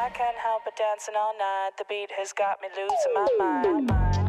I can't help but dancing all night. The beat has got me losing my mind.